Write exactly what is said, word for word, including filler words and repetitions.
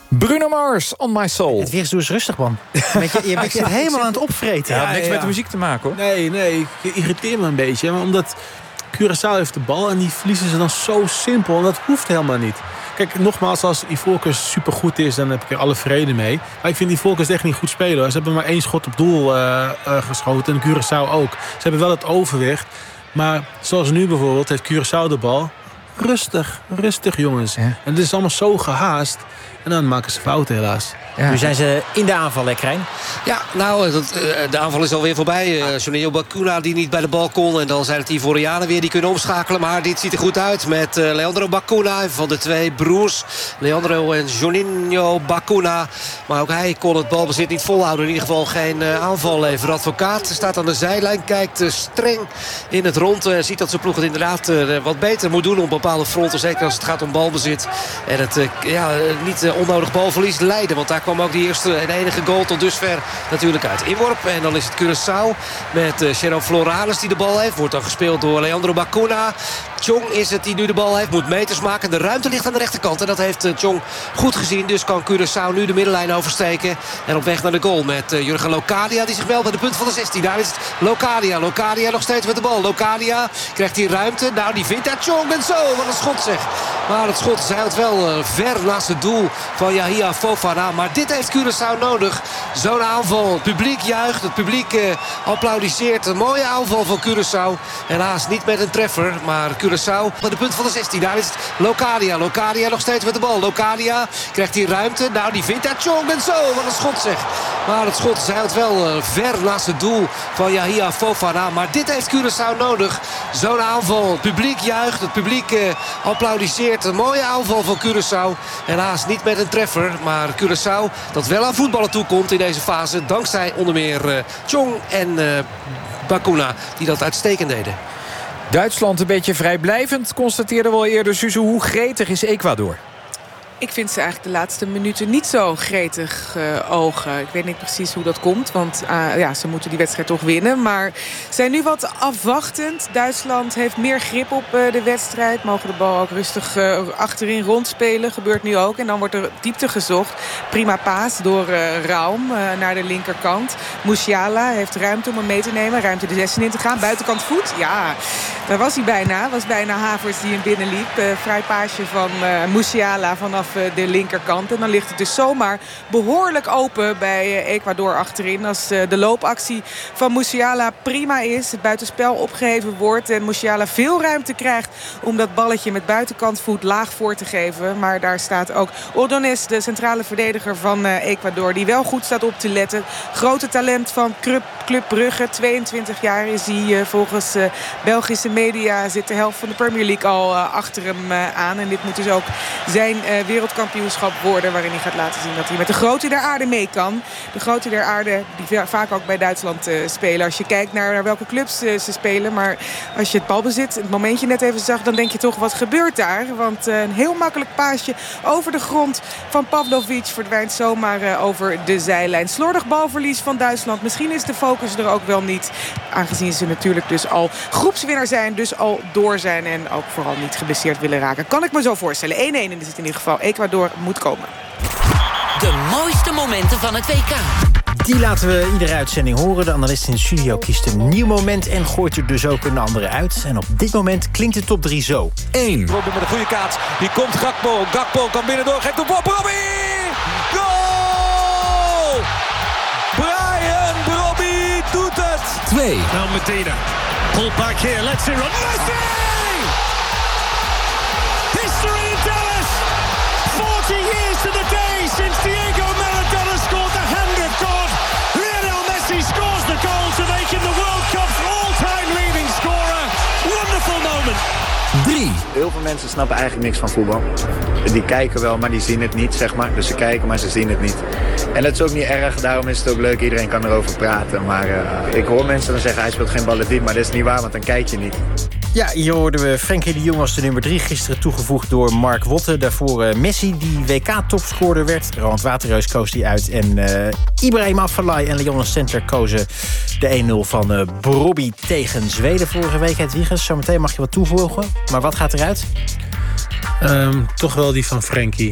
Bruno Mars, On My Soul. Het weer is rustig, man. Weet je, je bent je helemaal aan het opvreten. Ja, Ja, niks ja. met de muziek te maken, hoor. Nee, nee, je irriteert me een beetje. Maar omdat Curaçao heeft de bal en die verliezen ze dan zo simpel. En dat hoeft helemaal niet. Kijk, nogmaals, als Ivoorkust supergoed is, dan heb ik er alle vrede mee. Maar ik vind Ivoorkust echt niet goed spelen. Hoor. Ze hebben maar één schot op doel uh, uh, geschoten. En Curaçao ook. Ze hebben wel het overwicht. Maar zoals nu bijvoorbeeld, heeft Curaçao de bal. Rustig, rustig jongens. Ja. En het is allemaal zo gehaast. En dan maken ze fouten helaas. Ja. Nu zijn ze in de aanval, hè, Krijn? Ja, nou, dat, uh, de aanval is alweer voorbij. Uh, Juninho Bacuna die niet bij de bal kon. En dan zijn het Ivorianen weer die kunnen omschakelen. Maar dit ziet er goed uit met uh, Leandro Bacuna. Van de twee broers. Leandro en Juninho Bacuna. Maar ook hij kon het balbezit niet volhouden. In ieder geval geen uh, aanval leveren. Advocaat staat aan de zijlijn. Kijkt uh, streng in het rond. Uh, ziet dat zijn ploeg het inderdaad uh, wat beter moet doen op bepaalde fronten. Zeker als het gaat om balbezit. En het uh, ja, uh, niet uh, onnodig balverlies leiden. Want daar kwam ook die eerste en enige goal tot dusver natuurlijk uit. Inworp en dan is het Curaçao met uh, Gerard Florales die de bal heeft. Wordt dan gespeeld door Leandro Bacuna. Chong is het die nu de bal heeft. Moet meters maken. De ruimte ligt aan de rechterkant. En dat heeft uh, Chong goed gezien. Dus kan Curaçao nu de middenlijn oversteken. En op weg naar de goal met uh, Jurgen Locadia die zich meldt bij de punt van de zestien. Daar is het Locadia. Locadia nog steeds met de bal. Locadia krijgt hier ruimte. Nou, die vindt daar Chong. En zo, wat een schot zeg. Maar het schot zeilt wel uh, ver naast het doel van Yahia Fofana. Maar dit heeft Curaçao nodig. Zo'n aanval. Het publiek juicht. Het publiek uh, applaudisseert. Een mooie aanval van Curaçao. Helaas niet met een treffer. Maar Curaçao bij de punt van de zestien. Daar is het Locadia. Locadia nog steeds met de bal. Locadia krijgt hier ruimte. Nou, die vindt daar Chong. En zo, wat een schot zeg. Maar het schot zeilt wel uh, ver naast het doel van Yahia Fofana. Maar dit heeft Curaçao nodig. Zo'n aanval. Het publiek juicht. Het publiek uh, applaudisseert. Een mooie aanval van Curaçao. Helaas niet met een treffer. Maar Curaçao dat wel aan voetballen toekomt in deze fase. Dankzij onder meer uh, Chong en uh, Bacuna die dat uitstekend deden. Duitsland een beetje vrijblijvend, constateerde wel eerder Suze. Hoe gretig is Ecuador? Ik vind ze eigenlijk de laatste minuten niet zo gretig uh, ogen. Ik weet niet precies hoe dat komt, want uh, ja, ze moeten die wedstrijd toch winnen. Maar zijn nu wat afwachtend. Duitsland heeft meer grip op uh, de wedstrijd. Mogen de bal ook rustig uh, achterin rondspelen. Gebeurt nu ook. En dan wordt er diepte gezocht. Prima paas door uh, Raum uh, naar de linkerkant. Musiala heeft ruimte om hem mee te nemen. Ruimte de zestien in te gaan. Buitenkant voet. Ja, daar was hij bijna. Was bijna Havertz die hem binnenliep. Uh, vrij paasje van uh, Musiala vanaf de linkerkant. En dan ligt het dus zomaar behoorlijk open bij Ecuador achterin. Als de loopactie van Musiala prima is. Het buitenspel opgeheven wordt. En Musiala veel ruimte krijgt om dat balletje met buitenkant voet laag voor te geven. Maar daar staat ook Ordonez, de centrale verdediger van Ecuador. Die wel goed staat op te letten. Grote talent van Club, Club Brugge. tweeëntwintig jaar is hij volgens Belgische media. Zit de helft van de Premier League al achter hem aan. En dit moet dus ook zijn wereldkampioenschap worden, waarin hij gaat laten zien dat hij met de grote der aarde mee kan. De grote der aarde die vaak ook bij Duitsland uh, spelen. Als je kijkt naar, naar welke clubs uh, ze spelen. Maar als je het balbezit, het momentje net even zag, dan denk je toch, wat gebeurt daar? Want uh, een heel makkelijk paasje over de grond van Pavlovic verdwijnt zomaar uh, over de zijlijn. Slordig balverlies van Duitsland. Misschien is de focus er ook wel niet. Aangezien ze natuurlijk dus al groepswinnaar zijn, dus al door zijn en ook vooral niet geblesseerd willen raken. Kan ik me zo voorstellen. één-één is het in ieder geval. Ecuador moet komen. De mooiste momenten van het W K. Die laten we iedere uitzending horen. De analist in de studio kiest een nieuw moment en gooit er dus ook een andere uit. En op dit moment klinkt de top drie zo. één. Robben met een goede kaats. Hier komt Gakpo. Gakpo kan binnendoor. Geeft op Robbie! Goal! Brian Robbie doet het. twee. Now Medina. Pull back here. Let's see. Messi! History in Dallas. forty years to the day since Diego Maradona scored the hand of God. Lionel Messi scores the goal to make him the World Cup's all-time leading scorer. Wonderful moment. drie. Heel veel mensen snappen eigenlijk niks van voetbal. Die kijken wel, maar die zien het niet, zeg maar. Dus ze kijken, maar ze zien het niet. En dat is ook niet erg, daarom is het ook leuk. Iedereen kan erover praten. Maar uh, ik hoor mensen dan zeggen, hij speelt geen ballen diep. Maar dat is niet waar, want dan kijk je niet. Ja, hier hoorden we Frenkie de Jong als de nummer drie. Gisteren toegevoegd door Mark Wotte. Daarvoor uh, Messi, die W K-topscorer werd. Roland Waterreus koos die uit. En uh, Ibrahim Afellay en Leon Center kozen de één nul van uh, Brobby tegen Zweden vorige week. Het Wiegers, zometeen mag je wat toevoegen. Maar wat gaat eruit? Um, toch wel die van Frenkie.